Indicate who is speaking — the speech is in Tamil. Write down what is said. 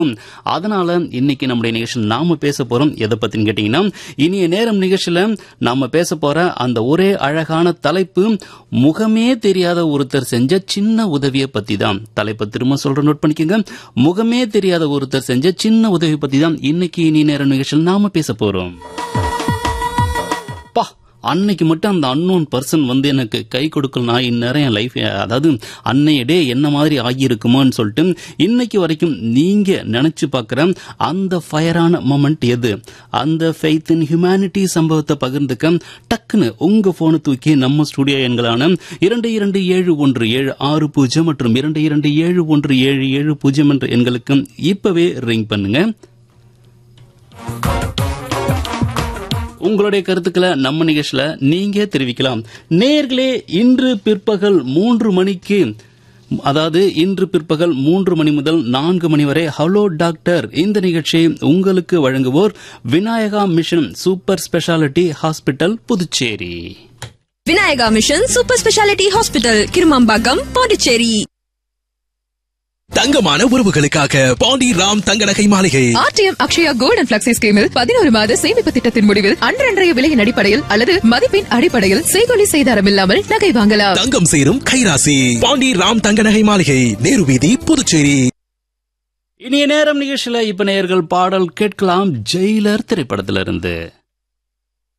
Speaker 1: அதனால இன்னைக்கு நம்முடைய நிகழ்ச்சியில் நாம பேச போறோம் எதை பத்தின்னு கேட்டீங்கன்னா, இனிய நேரம் நிகழ்ச்சியில நாம பேச போற அந்த ஒரே அழகான தலைப்பு, முகமே தெரியாத ஒருத்தர் செஞ்ச சின்ன உதவியை பத்தி தான். தலைப்பை திரும்ப சொல்ற, நோட் பண்ணிக்கோங்க. முகமே தெரியாத ஒருத்தர் செஞ்ச சின்ன உதவி பத்தி தான் இன்னைக்கு இனிய நேரம் நிகழ்ச்சியில் நாம பேச போறோம். அன்னைக்கு மட்டும் அந்த அன்னோன் பர்சன் வந்து எனக்கு கை கொடுக்கலனா இந்நேரம் என் லைஃப், அதாவது அன்னைய டே என்ன மாதிரி ஆகியிருக்குமான்னு சொல்லிட்டு இன்னைக்கு வரைக்கும் நீங்க நினைச்சு பார்க்குற அந்த ஃபயரான மொமெண்ட் எது? அந்த ஃபெய்த் இன் ஹியூமனிட்டி சம்பவத்தை பகிர்ந்துக்க டக்குன்னு உங்க போனை தூக்கி நம்ம ஸ்டுடியோ எண்களான 227176 மற்றும் 227177 என்ற எண்களுக்கு இப்பவே ரிங் பண்ணுங்க. உங்களுடைய கருத்துக்களை நம்ம நிகழ்ச்சியில நீங்க தெரிவிக்கலாம். நேயர்களே, இன்று பிற்பகல் 3 மணிக்கு, அதாவது இன்று பிற்பகல் 3 மணி முதல் 4 மணி வரை ஹலோ டாக்டர் இந்த நிகழ்ச்சியை உங்களுக்கு வழங்குவோர் Vinayaka mission super speciality hospital, Puducherry.
Speaker 2: Vinayaka mission super speciality hospital, Kirumampakkam, Pondicherry.
Speaker 3: தங்கமான உறவுகளுக்காக பாண்டி ராம் தங்க நகை மாளிகை.
Speaker 4: RTM Akshaya gold and flexi ஸ்கீமில் 11 மாத சேமிப்பு திட்டத்தின் முடிவில் அன்றைய விலையின் அடிப்படையில் அல்லது மதிப்பின் அடிப்படையில் செய்கொலி செய்தாரம் இல்லாமல் நகை வாங்கலாம்.
Speaker 3: தங்கம் சேரும் கைராசி பாண்டி ராம் தங்க நகை மாளிகை, நேரு வீதி, புதுச்சேரி.
Speaker 1: இனிய நேரம் நிகழ்ச்சியில இப்ப நேயர்கள் பாடல் கேட்கலாம். ஜெயிலர் திரைப்படத்திலிருந்து.